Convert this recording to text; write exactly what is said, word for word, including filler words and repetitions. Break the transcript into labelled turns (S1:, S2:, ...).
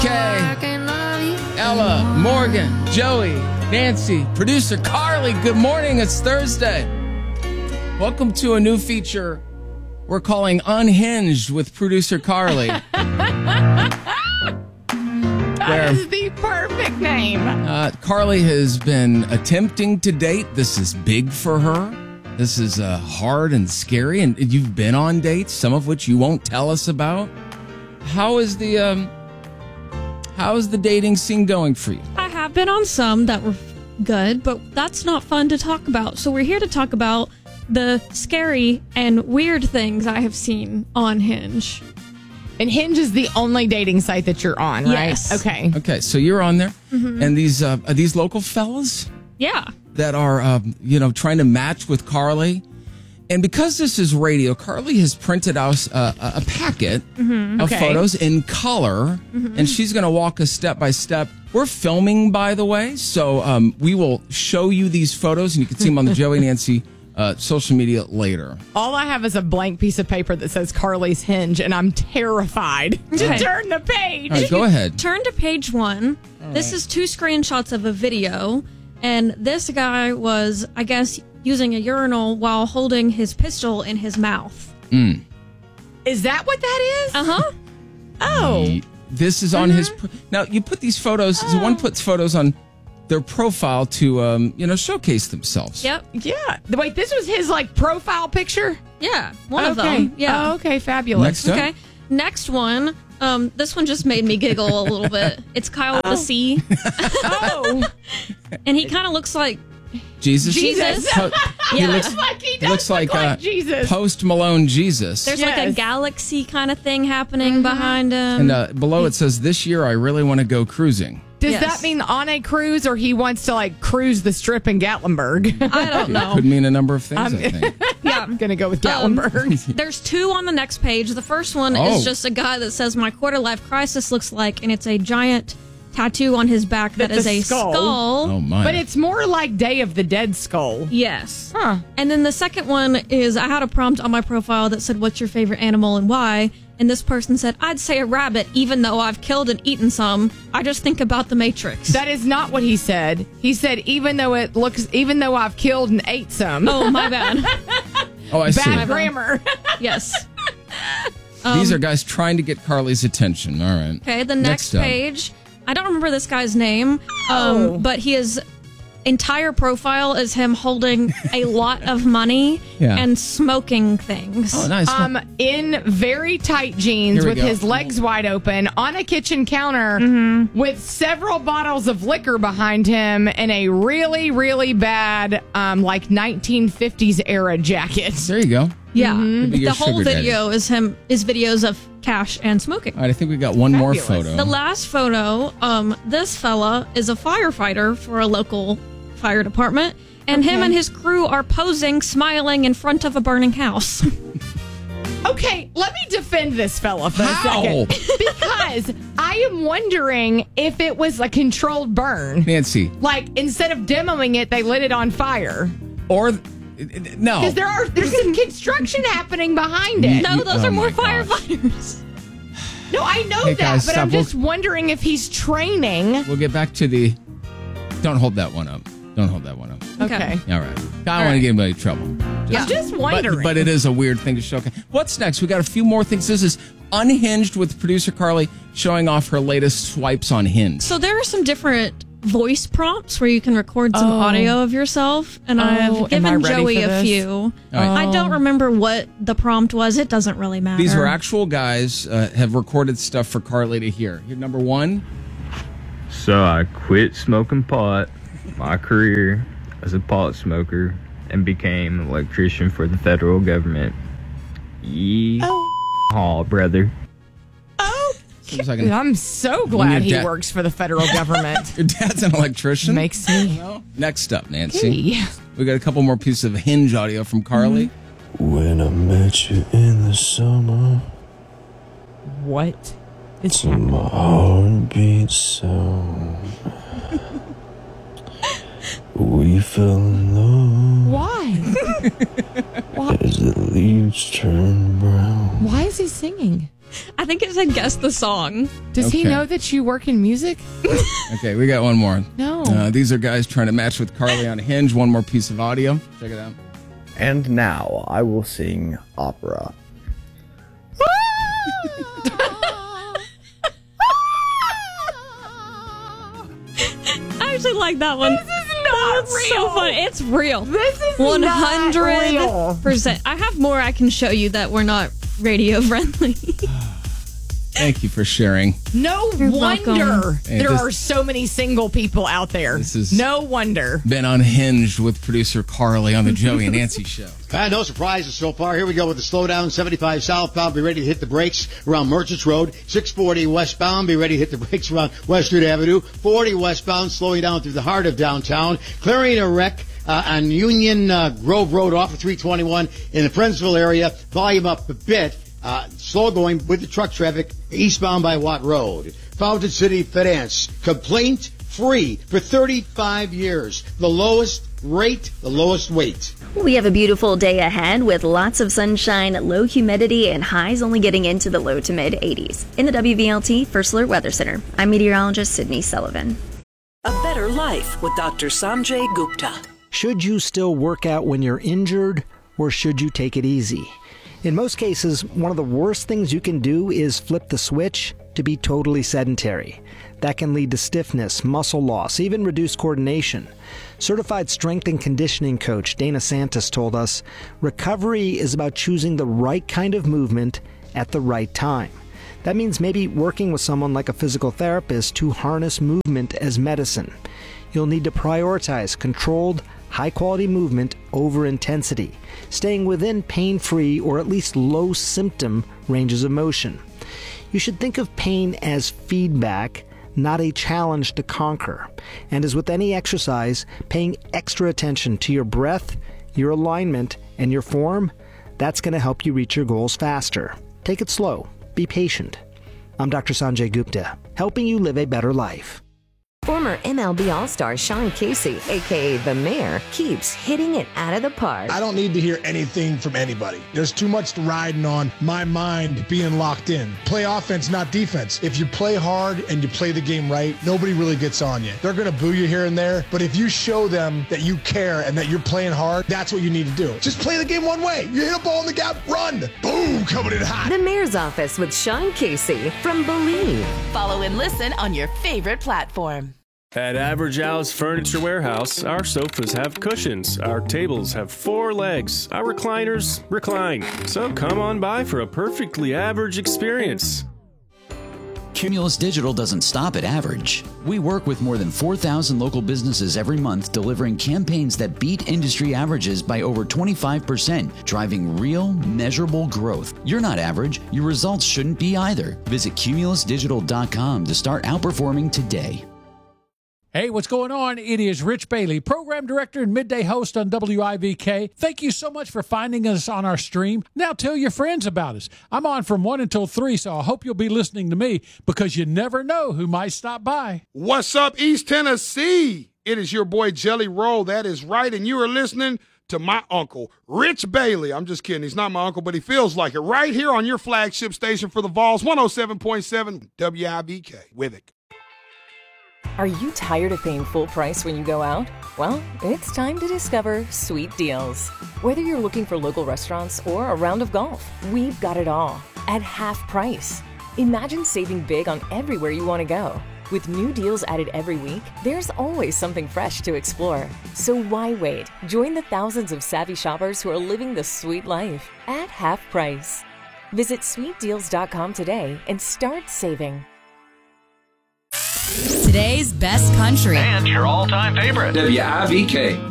S1: Ella, Morgan, Joey, Nancy, producer Carly, good morning. It's Thursday. Welcome to a new feature we're calling Unhinged with producer Carly.
S2: That is the perfect name.
S1: Uh, Carly has been attempting to date. This is big for her. This is uh, hard and scary, and you've been on dates, some of which you won't tell us about. How is the um, how is the dating scene going for you?
S3: I have been on some that were good, but that's not fun to talk about. So we're here to talk about the scary and weird things I have seen on Hinge.
S2: And Hinge is the only dating site that you're on, right?
S3: Yes.
S2: Okay.
S1: Okay, so you're on there,
S3: Mm-hmm.
S1: and these uh, are these local fellas
S3: Yeah.
S1: that are um, you know trying to match with Carly. And because this is radio, Carly has printed out uh, a packet
S3: Mm-hmm.
S1: of
S2: Okay.
S1: photos in color, and she's going to walk us step by step. We're filming, by the way, so um, we will show you these photos, and you can see them on the Joey Nancy uh, social media later.
S2: All I have is a blank piece of paper that says Carly's Hinge, and I'm terrified to
S3: Okay.
S2: turn the page.
S1: All right, go ahead.
S3: Turn to page one. This is two screenshots of a video, and this guy was, I guess, using a urinal while holding his pistol in his mouth.
S2: Is that what that is?
S3: Uh huh.
S2: Oh.
S1: This is on his. Pro- now you put these photos. So one puts photos on their profile to um, you know showcase themselves.
S3: Yep.
S2: Yeah. Wait, this was his, like, profile picture?
S3: Yeah. One of
S2: okay.
S3: them. Yeah.
S2: Oh, okay, fabulous.
S1: Next up.
S3: Okay. Next one. Um, this one just made me giggle a little bit. It's Kyle with the C,
S2: Oh.
S3: and he kind of looks like
S1: Jesus.
S3: Jesus.
S1: Po- he
S3: Yeah.
S1: looks,
S2: like he
S1: he
S2: does
S1: looks like,
S2: look like
S1: uh,
S2: Jesus.
S1: Post Malone Jesus.
S3: there's like a
S2: Yes.
S3: galaxy kind of thing happening behind him.
S1: And uh, below it says, "This year I really want to go cruising."
S2: Does
S3: Yes.
S2: that mean on a cruise, or he wants to, like, cruise the strip in Gatlinburg?
S3: I don't know.
S1: Could mean a number of things.
S2: I'm-
S1: I think.
S3: Yeah.
S2: I'm going to go with
S3: Um,
S2: Gatlinburg.
S3: There's two on the next page. The first one
S1: Oh.
S3: is just a guy that says my quarter life crisis looks like, and it's a giant tattoo on his back that
S2: That's
S3: is
S2: a
S3: a
S2: skull.
S3: skull.
S1: Oh my!
S2: But it's more like Day of the Dead skull.
S3: Yes.
S2: Huh.
S3: And then the second one is I had a prompt on my profile that said, "What's your favorite animal and why?" And this person said, "I'd say a rabbit, even though I've killed and eaten some. I just think about the Matrix."
S2: That is not what he said. He said, even though it looks, even though I've killed and ate some.
S3: Oh, my bad.
S1: oh, I see.
S2: Bad grammar.
S3: Yes.
S1: These are guys trying to get Carly's attention. All right.
S3: Okay, the next,
S1: Next up.
S3: page. I don't remember this guy's name,
S2: Oh.
S3: um, but his entire profile is him holding a lot of money
S1: Yeah.
S3: and smoking things.
S1: Oh, nice.
S2: Um, in very tight jeans
S1: Here we
S2: with
S1: go.
S2: his legs wide open on a kitchen counter
S3: Mm-hmm.
S2: with several bottles of liquor behind him and a really, really bad, um, like nineteen fifties era jacket.
S1: there you go.
S3: Yeah,
S1: Could be your
S3: the whole
S1: sugar daddy.
S3: video is him is videos of cash and smoking.
S1: All right, I think we got one more
S2: Fabulous.
S1: photo.
S3: The last photo, um, this fella is a firefighter for a local fire department, and him
S2: Okay.
S3: and his crew are posing, smiling in front of a burning house.
S2: Okay, let me defend this fella for
S1: How?
S2: a second. Because I am wondering if it was a controlled burn.
S1: Nancy,
S2: Like, instead of demoing it, they lit it on fire.
S1: or no.
S2: Because there are there's some construction happening behind it.
S3: No, those
S1: Oh
S3: are more
S1: my gosh.
S3: firefighters.
S2: No, I know
S1: Hey,
S2: that,
S1: guys,
S2: but
S1: stop.
S2: I'm
S1: We'll-
S2: just wondering if he's training.
S1: We'll get back to the. Don't hold that one up. Don't hold that one up.
S2: Okay.
S1: All right. I don't want to get anybody in trouble.
S2: I'm just wondering.
S1: But, but it is a weird thing to show. What's next? We got a few more things. This is Unhinged with producer Carly showing off her latest swipes on Hinge.
S3: So there are some different voice prompts where you can record some
S2: Oh.
S3: audio of yourself, and
S2: Oh,
S3: I've
S2: am I
S3: given
S2: ready
S3: Joey
S2: for
S3: a
S2: this?
S3: few.
S1: right.
S3: I don't remember what the prompt was. It doesn't really matter.
S1: These were actual guys uh, have recorded stuff for Carly to hear. Here, number one.
S4: So I quit smoking pot, my career as a pot smoker, and became an electrician for the federal government. Yee haw, brother.
S2: Oh,
S1: Seems like an-
S2: I'm so
S1: When
S2: glad
S1: your
S2: he
S1: dad-
S2: works for the federal government.
S1: Your dad's an electrician.
S2: Makes me.
S1: Next up, Nancy.
S2: Hey.
S1: We got a couple more pieces of Hinge audio from Carly.
S5: When I met you in the summer,
S2: What is
S5: my
S2: happening?
S5: heart beat so. We fell in love
S2: Why? Why?
S5: as the leaves turn brown.
S2: Why is he singing?
S3: I think it said guess the song.
S2: Does he
S1: Okay.
S2: know that you work in music?
S1: Okay, we got one more.
S2: No.
S1: Uh, these are guys trying to match with Carly on Hinge. One more piece of audio. Check it out.
S6: And now I will sing opera.
S3: I actually like that one.
S2: This is not
S3: That's
S2: real.
S3: so funny. It's real.
S2: This is
S3: one
S2: not
S3: hundred percent. I have more I can show you that were not radio friendly.
S1: Thank you for sharing.
S2: No
S3: You're
S2: wonder
S3: welcome.
S1: Hey,
S2: there
S1: this-
S2: are so many single people out there.
S1: This is-
S2: no wonder.
S1: Been unhinged with producer Carly on the Joey and Nancy show.
S7: Uh, no surprises so far. Here we go with the slowdown. seventy-five southbound. Be ready to hit the brakes around Merchants Road. six forty westbound. Be ready to hit the brakes around Western Avenue. forty westbound. Slowing down through the heart of downtown. Clearing a wreck uh, on Union uh, Grove Road off of three twenty-one in the Friendsville area. Volume up a bit. Uh, slow going with the truck traffic eastbound by Watt Road. Fountain City Finance. Complaint free for thirty-five years. The lowest rate, the lowest wait.
S8: We have a beautiful day ahead with lots of sunshine, low humidity, and highs only getting into the low to mid eighties. In the W V L T First Alert Weather Center, I'm meteorologist Sydney Sullivan.
S9: A better life with Doctor Sanjay Gupta.
S10: Should you still work out when you're injured, or should you take it easy? In most cases, one of the worst things you can do is flip the switch to be totally sedentary. That can lead to stiffness, muscle loss, even reduced coordination. Certified strength and conditioning coach Dana Santos told us, recovery is about choosing the right kind of movement at the right time. That means maybe working with someone like a physical therapist to harness movement as medicine. You'll need to prioritize controlled, high-quality movement over intensity, staying within pain-free or at least low-symptom ranges of motion. You should think of pain as feedback, not a challenge to conquer. And as with any exercise, paying extra attention to your breath, your alignment, and your form, that's going to help you reach your goals faster. Take it slow. Be patient. I'm Doctor Sanjay Gupta, helping you live a better life.
S11: Former M L B All-Star Sean Casey, a k a. The Mayor, keeps hitting it out of the park.
S12: I don't need to hear anything from anybody. There's too much riding on my mind being locked in. Play offense, not defense. If you play hard and you play the game right, nobody really gets on you. They're going to boo you here and there, but if you show them that you care and that you're playing hard, that's what you need to do. Just play the game one way. You hit a ball in the gap, run. Boom, coming in hot.
S11: The Mayor's Office with Sean Casey from Believe.
S13: Follow and listen on your favorite platform.
S14: At Average Al's Furniture Warehouse, our sofas have cushions, our tables have four legs, our recliners recline. So come on by for a perfectly average experience.
S15: Cumulus Digital doesn't stop at average. We work with more than four thousand local businesses every month, delivering campaigns that beat industry averages by over twenty-five percent, driving real, measurable growth. You're not average. Your results shouldn't be either. Visit cumulus digital dot com to start outperforming today.
S16: Hey, what's going on? It is Rich Bailey, program director and midday host on W I V K. Thank you so much for finding us on our stream. Now tell your friends about us. I'm on from one until three, so I hope you'll be listening to me because you never know who might stop by.
S17: What's up, East Tennessee? It is your boy Jelly Roll. That is right, and you are listening to my uncle, Rich Bailey. I'm just kidding. He's not my uncle, but he feels like it. Right here on your flagship station for the Vols, one oh seven point seven W I V K. Withik.
S18: Are you tired of paying full price when you go out? Well, it's time to discover Sweet Deals. Whether you're looking for local restaurants or a round of golf, we've got it all at half price. Imagine saving big on everywhere you want to go. With new deals added every week, there's always something fresh to explore. So why wait? Join the thousands of savvy shoppers who are living the sweet life at half price. Visit sweet deals dot com today and start saving.
S19: Today's best country.
S20: And your all-time favorite. W I V K.